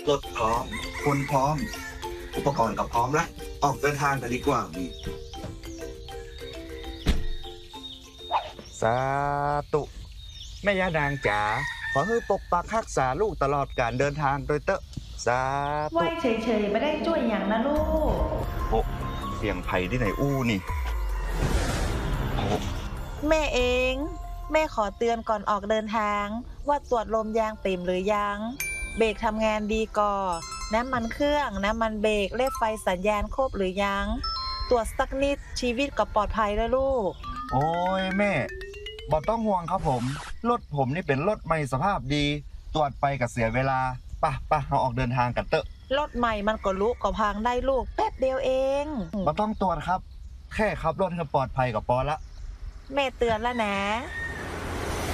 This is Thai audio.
รถพร้อมคนพร้อมอุปกรณ์ก็พร้อมแล้วออกเดินทางกันดีกว่ามีสาธุแม่ย่านางจ๋าขอให้ปกปักรักษาลูกตลอดการเดินทางโดยเตอะสาไหวธุเฉยๆไม่ได้ช่วยอย่างนะลูกโอ้เสียงไผ่ที่ไหนอู้นี่โอ้แม่เอง แม่ขอเตือนก่อนออกเดินทางว่าตรวจลมยางเต็มหรือยังเบรกทำงานดีก่อน้ำมันเครื่องน้ำมันเบรกเลขไฟสัญญาณครบหรือยังตรวจสักนิดชีวิตก็ปลอดภัยแล้วลูกโอ้ยแม่บ่ต้องห่วงครับผมรถผมนี่เป็นรถใหม่สภาพดีตรวจไปกับเสียเวลาป่ะเราออกเดินทางกันเตอะรถใหม่มันก็ลุก็พังได้ลูกแป๊บเดียวเองบ่ต้องตรวจครับแค่ขับรถให้ปลอดภัยก็พอละแม่เตือนแล้วนะ